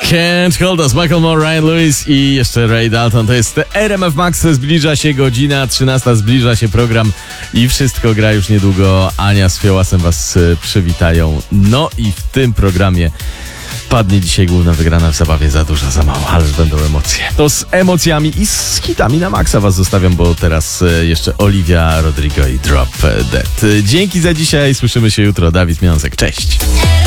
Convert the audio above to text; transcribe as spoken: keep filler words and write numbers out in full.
Can't Hold Us, Michael Moore, Ryan Lewis i jeszcze Ray Dalton. To jest R M F Max, zbliża się godzina trzynasta, zbliża się program i wszystko gra już niedługo. Ania z Fiołasem was przywitają. No i w tym programie padnie dzisiaj główna wygrana w zabawie Za duża, za mało, ależ będą emocje. To z emocjami i z hitami na maksa was zostawiam, bo teraz jeszcze Olivia Rodrigo i Drop Dead. Dzięki za dzisiaj, słyszymy się jutro. Dawid Miąsek, cześć.